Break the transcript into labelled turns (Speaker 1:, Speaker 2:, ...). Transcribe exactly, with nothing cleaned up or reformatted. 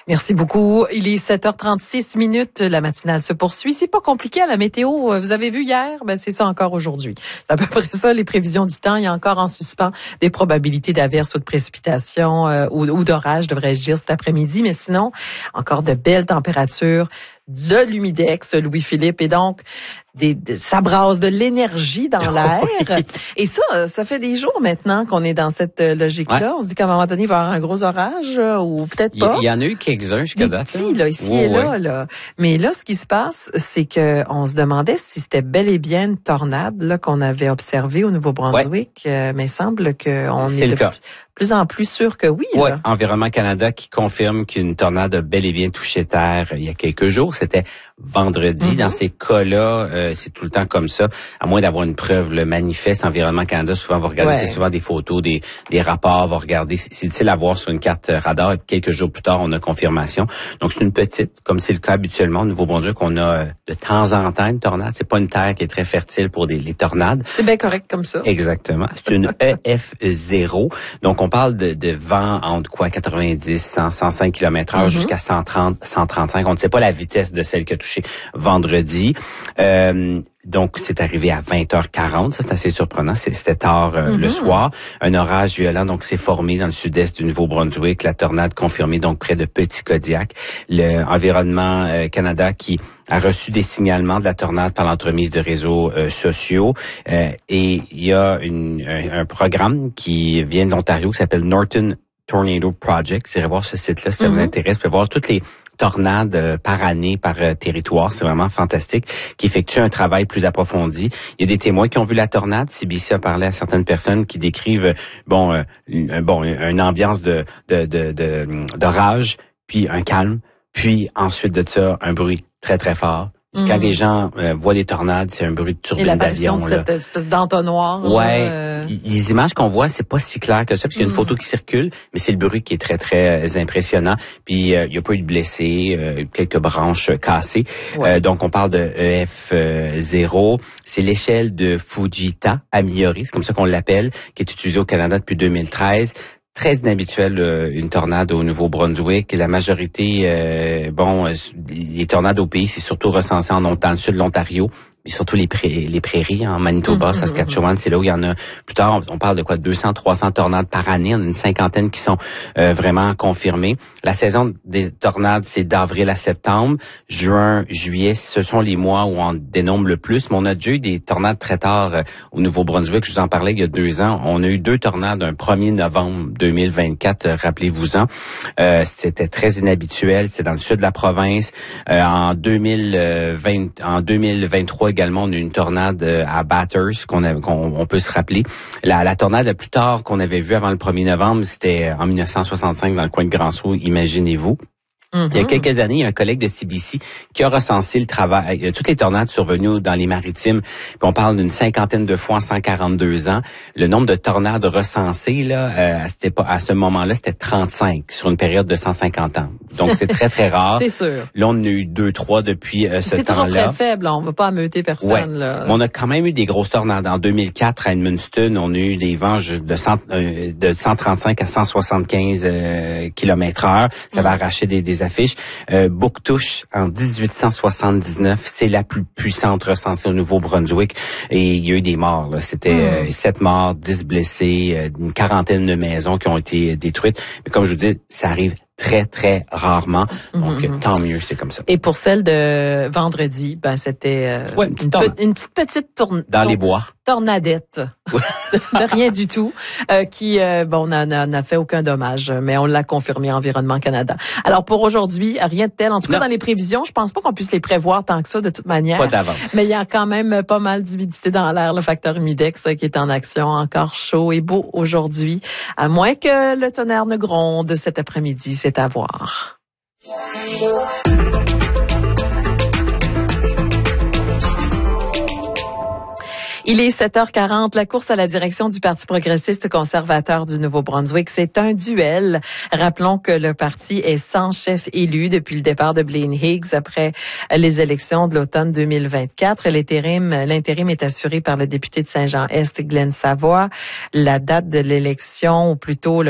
Speaker 1: Merci beaucoup. Il est sept heures trente-six minutes. La matinale se poursuit. C'est pas compliqué à la météo. Vous avez vu hier? Ben, c'est ça encore aujourd'hui. C'est à peu près ça, les prévisions du temps. Il y a encore en suspens des probabilités d'averses ou de précipitations euh, ou, ou d'orages, devrais-je dire, cet après-midi. Mais sinon, encore de belles températures, de l'humidex, Louis-Philippe. Et donc, des, des, ça brasse de l'énergie dans l'air. Oui. Et ça, ça fait des jours maintenant qu'on est dans cette logique-là. Ouais. On se dit qu'à un moment donné, il va y avoir un gros orage ou peut-être pas.
Speaker 2: Il y, y en a eu quelques-uns jusqu'à date.
Speaker 1: Des petits, là, ici oh, et là, ouais. là. Mais là, ce qui se passe, c'est que on se demandait si c'était bel et bien une tornade là qu'on avait observée au Nouveau-Brunswick. Ouais. Euh, mais il semble qu'on est, est de plus, plus en plus sûr que oui.
Speaker 2: Oui, Environnement Canada qui confirme qu'une tornade a bel et bien touché terre il y a quelques jours. C'était vendredi. Mm-hmm. Dans ces cas-là, euh, c'est tout le temps comme ça, à moins d'avoir une preuve. Le manifeste Environnement Canada, souvent, va regarder, ouais. c'est souvent des photos, des, des rapports, va regarder. C'est, c'est difficile à voir sur une carte radar. Et quelques jours plus tard, on a confirmation. Donc, c'est une petite, comme c'est le cas habituellement au Nouveau-Brunswick, on a euh, de temps en temps une tornade. C'est pas une terre qui est très fertile pour des, les tornades.
Speaker 1: C'est bien correct comme ça.
Speaker 2: Exactement. C'est une E F zéro. Donc, on parle de, de vent entre quoi, quatre-vingt-dix, cent, cent cinq kilomètres heure mm-hmm. jusqu'à cent trente, cent trente-cinq. On ne sait pas la vitesse de celle qui a touché vendredi. Euh, donc, c'est arrivé à vingt heures quarante. Ça, c'est assez surprenant. C'était tard euh, mm-hmm. le soir. Un orage violent, donc, s'est formé dans le sud-est du Nouveau-Brunswick. La tornade confirmée, donc, près de Petit-Kodiak. Le Environnement euh, Canada qui a reçu des signalements de la tornade par l'entremise de réseaux euh, sociaux. Euh, et il y a une, un, un programme qui vient de l'Ontario qui s'appelle Norton Tornado Project. Vous irez voir ce site-là si ça mm-hmm. vous intéresse. Vous pouvez voir toutes les tornades euh, par année, par euh, territoire. C'est vraiment fantastique, qui effectue un travail plus approfondi. Il y a des témoins qui ont vu la tornade. C B C a parlé à certaines personnes qui décrivent, bon, euh, une, bon, une ambiance de, de, de, de, d'orage, puis un calme, puis ensuite de ça, un bruit très, très fort. Mmh. Quand les gens euh, voient des tornades, c'est un bruit de turbine d'avion.
Speaker 1: Et l'apparition de cette espèce d'entonnoir.
Speaker 2: Ouais.
Speaker 1: Euh...
Speaker 2: Les images qu'on voit, c'est pas si clair que ça, parce qu'il y a une mmh. photo qui circule, mais c'est le bruit qui est très, très impressionnant. Puis, euh, il n'y a pas eu de blessés, euh, quelques branches cassées. Ouais. Euh, donc, on parle de E F zéro. C'est l'échelle de Fujita améliorée, c'est comme ça qu'on l'appelle, qui est utilisée au Canada depuis deux mille treize. Très inhabituel, euh, une tornade au Nouveau-Brunswick. La majorité, euh, bon, les tornades au pays, c'est surtout recensé en, dans le sud de l'Ontario. Et surtout les, pré, les prairies en Manitoba, mmh, Saskatchewan, mmh. c'est là où il y en a. Plus tard, on parle de quoi, deux cents, trois cents tornades par année. On a une cinquantaine qui sont euh, vraiment confirmées. La saison des tornades, c'est d'avril à septembre. Juin, juillet, ce sont les mois où on dénombre le plus. Mais on a déjà eu des tornades très tard euh, au Nouveau-Brunswick. Je vous en parlais il y a deux ans. On a eu deux tornades un premier novembre deux mille vingt-quatre, euh, rappelez-vous-en. Euh, c'était très inhabituel. C'est dans le sud de la province. Euh, en deux mille vingt, en deux mille vingt-trois, également, on a eu une tornade à Bathurst qu'on, a, qu'on on peut se rappeler. La, la tornade la plus tard qu'on avait vue avant le premier novembre, c'était en dix-neuf cent soixante-cinq dans le coin de Grand-Sault, imaginez-vous. Mm-hmm. Il y a quelques années, il y a un collègue de C B C qui a recensé le travail, toutes les tornades survenues dans les maritimes. Puis on parle d'une cinquantaine de fois en cent quarante-deux ans. Le nombre de tornades recensées là, euh, c'était pas à ce moment-là, c'était trente-cinq sur une période de cent cinquante ans. Donc c'est très très rare.
Speaker 1: C'est sûr.
Speaker 2: Là, on en a eu deux, trois depuis euh, ce
Speaker 1: c'est
Speaker 2: temps-là.
Speaker 1: C'est toujours très faible. On ne va pas ameuter personne.
Speaker 2: Ouais.
Speaker 1: Là.
Speaker 2: Mais on a quand même eu des grosses tornades. En deux mille quatre, à Edmundston, on a eu des vents de, cent, euh, de cent trente-cinq à cent soixante-quinze euh, kilomètres heure. Ça mm. va arracher des, des affiches. Euh, Bouctouche, en dix-huit cent soixante-dix-neuf, c'est la plus puissante recensée au Nouveau-Brunswick. Et il y a eu des morts. Là. C'était mm. euh, sept morts, dix blessés, euh, une quarantaine de maisons qui ont été détruites. Mais comme je vous dis, ça arrive très, très rarement. Donc, mm-hmm. tant mieux, c'est comme ça.
Speaker 1: Et pour celle de vendredi, ben c'était euh,
Speaker 2: ouais, une, petite
Speaker 1: une, pe- une petite petite tourne
Speaker 2: dans tourne, les bois.
Speaker 1: Tornadette. de, de rien du tout. Euh, qui, euh, bon, n'a, n'a, n'a fait aucun dommage, mais on l'a confirmé Environnement Canada. Alors, pour aujourd'hui, rien de tel. En tout cas, non. Dans les prévisions, je pense pas qu'on puisse les prévoir tant que ça, de toute manière.
Speaker 2: Pas d'avance.
Speaker 1: Mais il y a quand même pas mal d'humidité dans l'air, le facteur humidex qui est en action, encore chaud et beau aujourd'hui. À moins que le tonnerre ne gronde cet après-midi. C'est à voir. Il est sept heures quarante. La course à la direction du Parti progressiste conservateur du Nouveau-Brunswick, c'est un duel. Rappelons que le parti est sans chef élu depuis le départ de Blaine Higgs après les élections de l'automne deux mille vingt-quatre. L'intérim, l'intérim est assuré par le député de Saint-Jean-Est, Glenn Savoie. La date de l'élection, ou plutôt le